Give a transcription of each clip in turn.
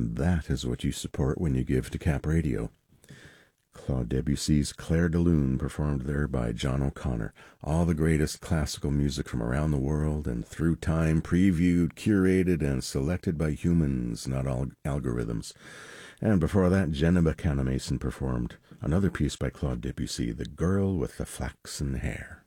And that is what you support when you give to Cap Radio. Claude Debussy's Clair de Lune, performed there by John O'Connor. All the greatest classical music from around the world and through time, previewed, curated, and selected by humans, not all algorithms. And before that, Jenna Buchanan Mason performed another piece by Claude Debussy, The Girl with the Flaxen Hair.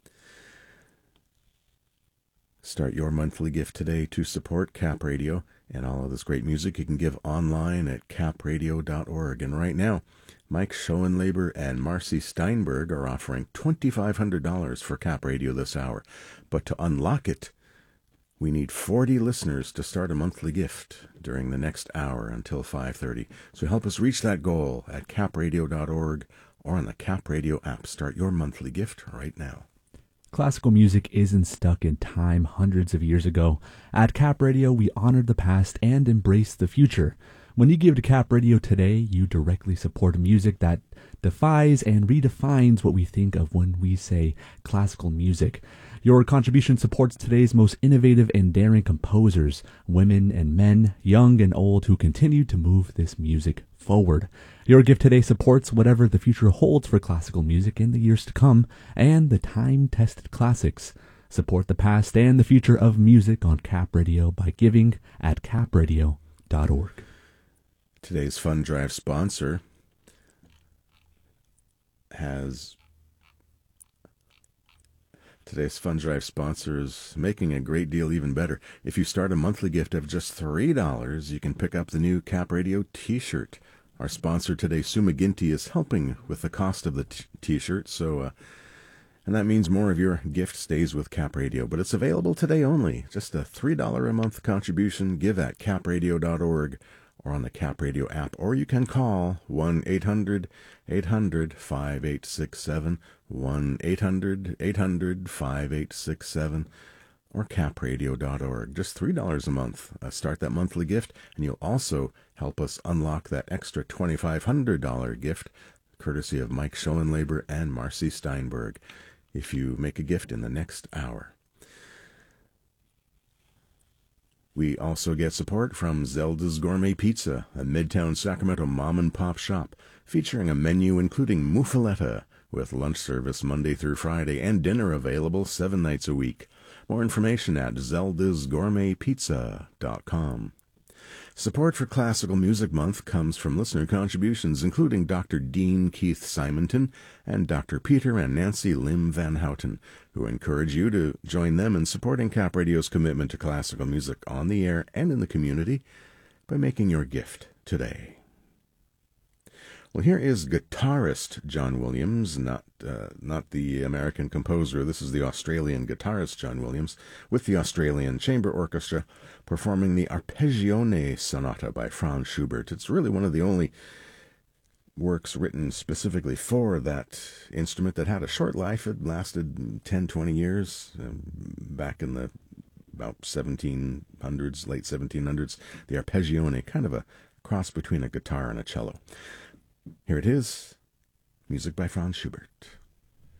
Start your monthly gift today to support Cap Radio and all of this great music. You can give online at capradio.org. And right now, Mike Schoenlaber and Marcy Steinberg are offering $2,500 for Cap Radio this hour. But to unlock it, we need 40 listeners to start a monthly gift during the next hour until 5:30. So help us reach that goal at capradio.org or on the Cap Radio app. Start your monthly gift right now. Classical music isn't stuck in time hundreds of years ago. At Cap Radio, we honor the past and embrace the future. When you give to Cap Radio today, you directly support music that defies and redefines what we think of when we say classical music. Your contribution supports today's most innovative and daring composers, women and men, young and old, who continue to move this music forward. Your gift today supports whatever the future holds for classical music in the years to come and the time-tested classics. Support the past and the future of music on Cap Radio by giving at capradio.org. Today's fund drive sponsor is making a great deal even better. If you start a monthly gift of just $3, you can pick up the new Cap Radio t-shirt. Our sponsor today, Sue McGinty, is helping with the cost of the t-shirt, and that means more of your gift stays with Cap Radio. But it's available today only. Just a $3 a month contribution. Give at capradio.org or on the Cap Radio app, or you can call 1-800-800-5867, 1-800-800-5867, or capradio.org. Just $3 a month. Start that monthly gift, and you'll also help us unlock that extra $2,500 gift, courtesy of Mike Schoenlaber and Marcy Steinberg, if you make a gift in the next hour. We also get support from Zelda's Gourmet Pizza, a Midtown Sacramento mom-and-pop shop featuring a menu including muffaletta with lunch service Monday through Friday and dinner available 7 nights a week. More information at zeldasgourmetpizza.com. Support for Classical Music Month comes from listener contributions including Dr. Dean Keith Simonton and Dr. Peter and Nancy Lim Van Houten, who encourage you to join them in supporting Cap Radio's commitment to classical music on the air and in the community by making your gift today. Well, here is guitarist John Williams, not the American composer. This is the Australian guitarist John Williams with the Australian Chamber Orchestra performing the Arpeggione Sonata by Franz Schubert. It's really one of the only works written specifically for that instrument that had a short life. It lasted 10, 20 years back in the about 1700s, late 1700s. The Arpeggione, kind of a cross between a guitar and a cello. Here it is, music by Franz Schubert.